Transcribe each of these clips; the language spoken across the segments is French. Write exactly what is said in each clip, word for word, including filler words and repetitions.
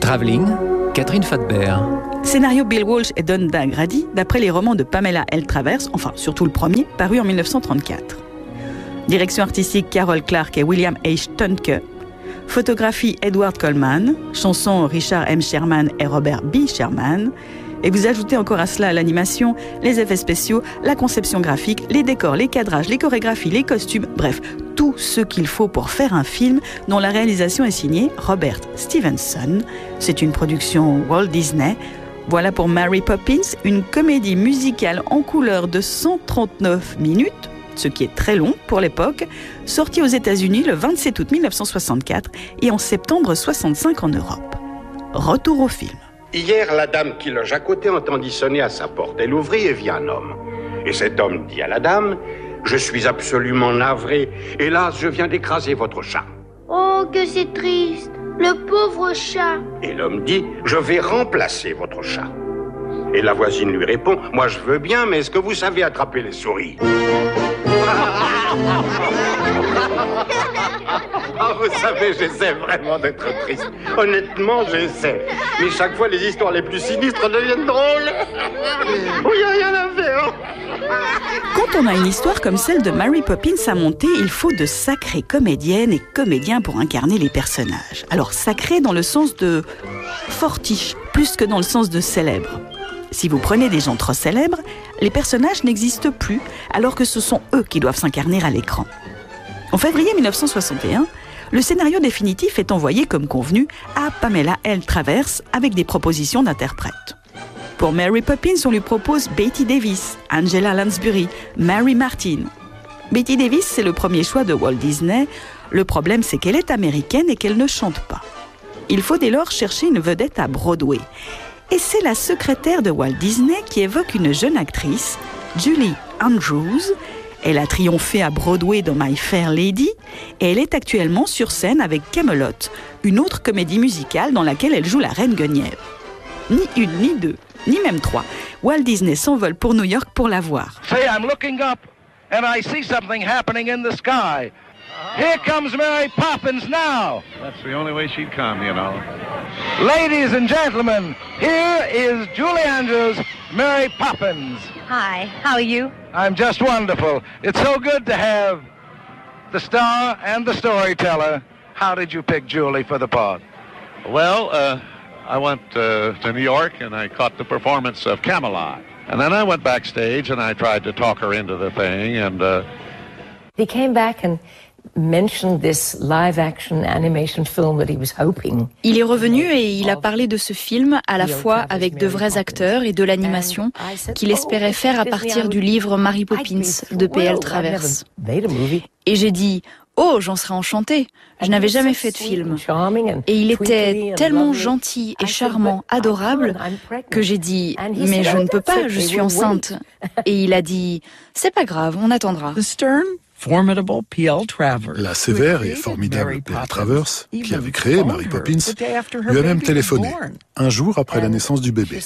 Travelling, Catherine Fathbert. Scénario Bill Walsh et Don Grady, d'après les romans de Pamela L. Travers, enfin surtout le premier, paru en mille neuf cent trente-quatre. Direction artistique Carol Clark et William H. Tonke. Photographie Edward Coleman. Chanson Richard M. Sherman et Robert B. Sherman. Et vous ajoutez encore à cela l'animation, les effets spéciaux, la conception graphique, les décors, les cadrages, les chorégraphies, les costumes, bref, tout ce qu'il faut pour faire un film dont la réalisation est signée Robert Stevenson. C'est une production Walt Disney. Voilà pour Mary Poppins, une comédie musicale en couleur de cent trente-neuf minutes, ce qui est très long pour l'époque, sortie aux États-Unis le vingt-sept août mille neuf cent soixante-quatre et en septembre soixante-cinq en Europe. Retour au film. Hier, la dame qui loge à côté entendit sonner à sa porte. Elle ouvrit et vit un homme. Et cet homme dit à la dame, « Je suis absolument navré. Hélas, je viens d'écraser votre chat. » Oh, que c'est triste, le pauvre chat. Et l'homme dit, « Je vais remplacer votre chat. » Et la voisine lui répond, « Moi, je veux bien, mais est-ce que vous savez attraper les souris ?» Ah, vous savez, j'essaie vraiment d'être triste. Honnêtement, j'essaie. Mais chaque fois, les histoires les plus sinistres deviennent drôles. Oh, il n'y a rien à faire. Quand on a une histoire comme celle de Mary Poppins à monter, il faut de sacrées comédiennes et comédiens pour incarner les personnages. Alors, sacrés dans le sens de fortiche, plus que dans le sens de célèbre. Si vous prenez des gens trop célèbres, les personnages n'existent plus, alors que ce sont eux qui doivent s'incarner à l'écran. En février mille neuf cent soixante et un, le scénario définitif est envoyé comme convenu à Pamela L. Travers avec des propositions d'interprètes. Pour Mary Poppins, on lui propose Bette Davis, Angela Lansbury, Mary Martin. Bette Davis, c'est le premier choix de Walt Disney. Le problème, c'est qu'elle est américaine et qu'elle ne chante pas. Il faut dès lors chercher une vedette à Broadway. Et c'est la secrétaire de Walt Disney qui évoque une jeune actrice, Julie Andrews. Elle a triomphé à Broadway dans My Fair Lady et elle est actuellement sur scène avec Camelot, une autre comédie musicale dans laquelle elle joue la reine Guenièvre. Ni une, ni deux, ni même trois. Walt Disney s'envole pour New York pour la voir. Say, I'm looking up and I see something happening in the sky. Here comes Mary Poppins now. That's the only way she'd come, you know. Ladies and gentlemen, here is Julie Andrews, Mary Poppins. Hi, how are you? I'm just wonderful. It's so good to have the star and the storyteller. How did you pick Julie for the part? Well, uh, I went uh, to New York and I caught the performance of Camelot. And then I went backstage and I tried to talk her into the thing and... Uh... He came back and mentioned this live-action animation film that he was hoping. Il est revenu et il a parlé de ce film à la fois avec de vrais acteurs et de l'animation qu'il espérait faire à partir du livre Mary Poppins de P L Travers. Et j'ai dit « Oh, j'en serais enchantée, je n'avais jamais fait de film. » Et il était tellement gentil et charmant, adorable, que j'ai dit « Mais je ne peux pas, je suis enceinte. » Et il a dit « C'est pas grave, on attendra. » La sévère et formidable P L Travers, qui avait créé Mary Poppins, lui a même téléphoné, un jour après la naissance du bébé.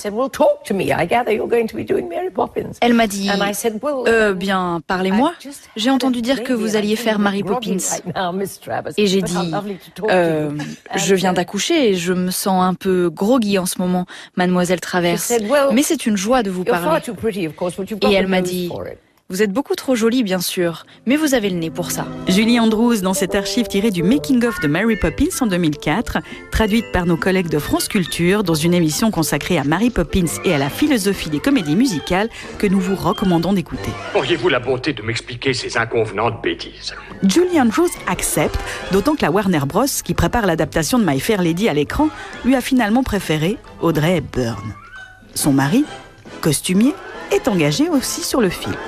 Elle m'a dit « Euh, bien, parlez-moi. J'ai entendu dire que vous alliez faire Mary Poppins. » Et j'ai dit « Euh, je viens d'accoucher et je me sens un peu groggy en ce moment, mademoiselle Travers. Mais c'est une joie de vous parler. » Et elle m'a dit « Vous êtes beaucoup trop jolie, bien sûr, mais vous avez le nez pour ça. » Julie Andrews, dans cette archive tirée du making-of de Mary Poppins en deux mille quatre, traduite par nos collègues de France Culture dans une émission consacrée à Mary Poppins et à la philosophie des comédies musicales que nous vous recommandons d'écouter. Auriez-vous la bonté de m'expliquer ces inconvenantes bêtises? Julie Andrews accepte, d'autant que la Warner Bros, qui prépare l'adaptation de My Fair Lady à l'écran, lui a finalement préféré Audrey Hepburn. Son mari, costumier, est engagé aussi sur le film.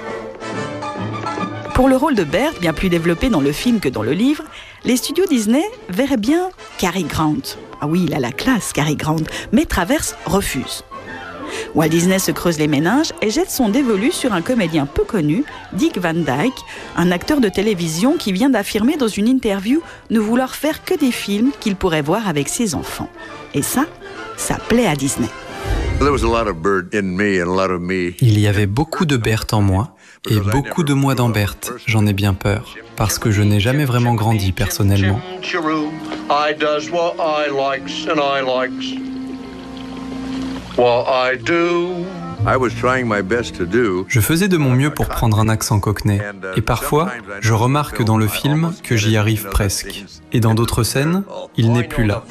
Pour le rôle de Bert, bien plus développé dans le film que dans le livre, les studios Disney verraient bien Cary Grant. Ah oui, il a la classe, Cary Grant, mais Travers refuse. Walt Disney se creuse les méninges et jette son dévolu sur un comédien peu connu, Dick Van Dyke, un acteur de télévision qui vient d'affirmer dans une interview ne vouloir faire que des films qu'il pourrait voir avec ses enfants. Et ça, ça plaît à Disney. Il y avait beaucoup de Bert en moi et beaucoup de moi dans Bert. J'en ai bien peur, parce que je n'ai jamais vraiment grandi personnellement. Je faisais de mon mieux pour prendre un accent cockney, et parfois, je remarque dans le film que j'y arrive presque. Et dans d'autres scènes, il n'est plus là.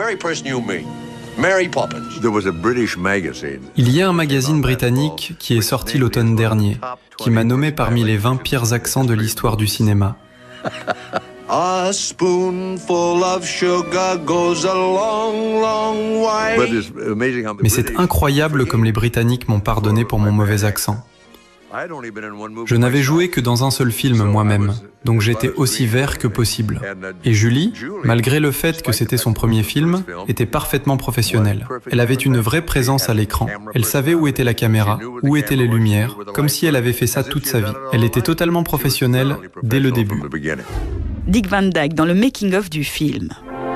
Il y a un magazine britannique qui est sorti l'automne dernier, qui m'a nommé parmi les vingt pires accents de l'histoire du cinéma. A spoonful of sugar goes a long, long way. Mais c'est incroyable comme les Britanniques m'ont pardonné pour mon mauvais accent. Je n'avais joué que dans un seul film moi-même, donc j'étais aussi vert que possible. Et Julie, malgré le fait que c'était son premier film, était parfaitement professionnelle. Elle avait une vraie présence à l'écran. Elle savait où était la caméra, où étaient les lumières, comme si elle avait fait ça toute sa vie. Elle était totalement professionnelle dès le début. Dick Van Dyke dans le making-of du film.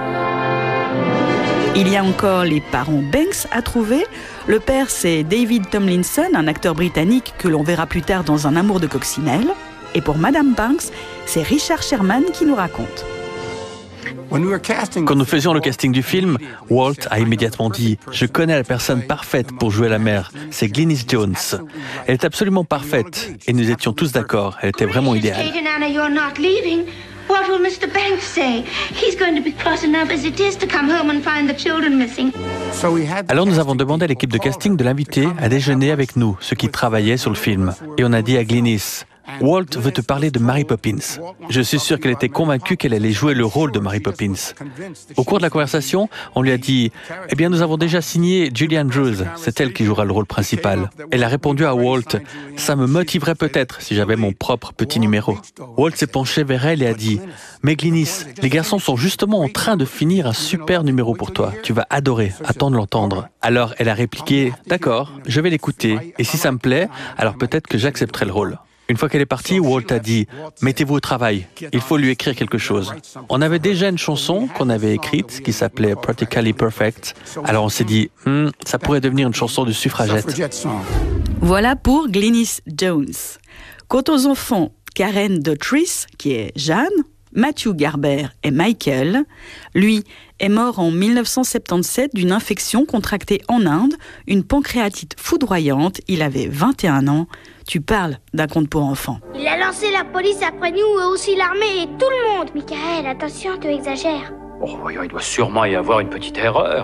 Il y a encore les parents Banks à trouver. Le père, c'est David Tomlinson, un acteur britannique que l'on verra plus tard dans Un amour de coccinelle. Et pour Madame Banks, c'est Richard Sherman qui nous raconte. Quand nous faisions le casting du film, Walt a immédiatement dit « Je connais la personne parfaite pour jouer la mère, c'est Glynis Jones. Elle est absolument parfaite et nous étions tous d'accord, elle était vraiment idéale. » What will mister Banks say? He's going to be cross enough as it is to come home and find the children missing. Alors nous avons demandé à l'équipe de casting de l'inviter à déjeuner avec nous, ceux qui travaillaient sur le film. Et on a dit à Glynis, Walt veut te parler de Mary Poppins. Je suis sûr qu'elle était convaincue qu'elle allait jouer le rôle de Mary Poppins. Au cours de la conversation, on lui a dit « Eh bien, nous avons déjà signé Julie Andrews, c'est elle qui jouera le rôle principal. » Elle a répondu à Walt « Ça me motiverait peut-être si j'avais mon propre petit numéro. » Walt s'est penché vers elle et a dit « Mais Glynis, les garçons sont justement en train de finir un super numéro pour toi. Tu vas adorer, attends de l'entendre. » Alors elle a répliqué « D'accord, je vais l'écouter, et si ça me plaît, alors peut-être que j'accepterai le rôle. » Une fois qu'elle est partie, Walt a dit « Mettez-vous au travail, il faut lui écrire quelque chose. » On avait déjà une chanson qu'on avait écrite qui s'appelait « Practically Perfect ». Alors on s'est dit hm, « Ça pourrait devenir une chanson de suffragette. » Voilà pour Glynis Jones. Quant aux enfants, Karen Dotrice, qui est Jeanne, Matthew Garber et Michael. Lui est mort en mille neuf cent soixante-dix-sept d'une infection contractée en Inde, une pancréatite foudroyante. Il avait vingt et un ans. Tu parles d'un conte pour enfants. Il a lancé la police après nous et aussi l'armée et tout le monde. Michael, attention, tu exagères. Oh, voyons, il doit sûrement y avoir une petite erreur.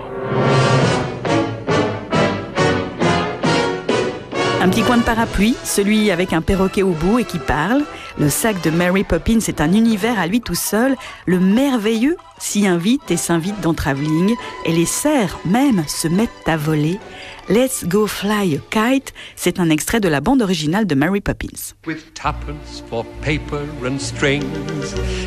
Un petit coin de parapluie, celui avec un perroquet au bout et qui parle. Le sac de Mary Poppins est un univers à lui tout seul. Le merveilleux s'y invite et s'invite dans Travelling. Et les cerfs même se mettent à voler. Let's Go Fly a Kite, c'est un extrait de la bande originale de Mary Poppins. With tuppence for paper and strings.